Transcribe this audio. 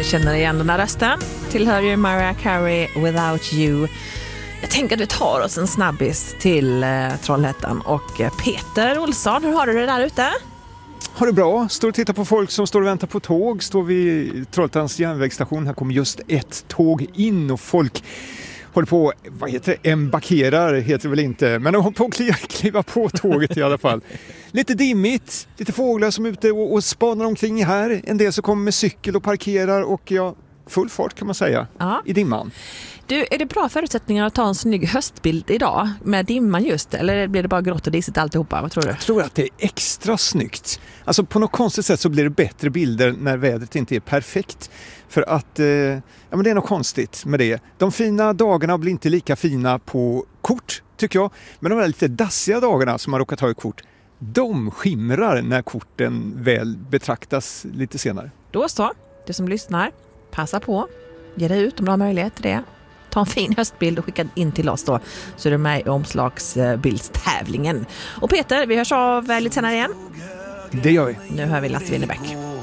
känner igen den här rösten. Tillhör ju Mariah Carey, Without You. Jag tänker att vi tar oss en snabbis till Trollhättan. Och Peter Olsson, hur har du det där ute? Har det bra. Står och tittar på folk som står och väntar på tåg. Står vid Trollhättans järnvägsstation. Här kommer just ett tåg in och folk håller på, embarkerar heter det väl inte. Men de håller på att kliva på tåget i alla fall. Lite dimmigt, lite fåglar som är ute och spanar omkring här. En del som kommer med cykel och parkerar och full fart kan man säga i dimman. Du, är det bra förutsättningar att ta en snygg höstbild idag med dimman just? Eller blir det bara grått och disigt alltihopa? Vad tror du? Jag tror att det är extra snyggt. Alltså på något konstigt sätt så blir det bättre bilder när vädret inte är perfekt. För att men det är något konstigt med det. De fina dagarna blir inte lika fina på kort tycker jag. Men de här lite dassiga dagarna som man råkar ta i kort, de skimrar när korten väl betraktas lite senare. Då så, du som lyssnar, passa på. Ge dig ut om du har möjlighet till det. Ta en fin höstbild och skicka in till oss då, så är du med i omslagsbildstävlingen. Och Peter, vi hörs av lite senare igen. Det gör vi. Nu hör vi Lasse Winnerbäck.